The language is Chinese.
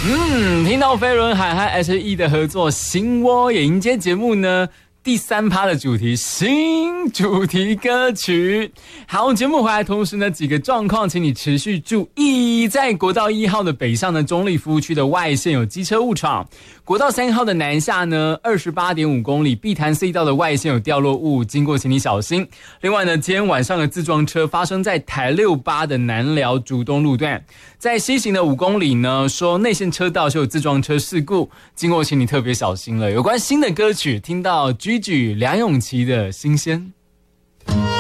听到飞轮海和 HE 的合作，心窝也迎接节目呢第3趴的主题新主题歌曲。好，节目回来同时呢，几个状况请你持续注意。在国道1号的北上呢，中立服务区的外线有机车误闯；国道3号的南下呢，28.5公里碧潭隧道的外线有掉落物，经过请你小心。另外呢，今天晚上的自撞车发生在台68的南寮竹东路段，在西行的5公里呢，说内线车道就有自撞车事故，经过请你特别小心了。有关新的歌曲，听到Gigi 梁咏琪的新鲜。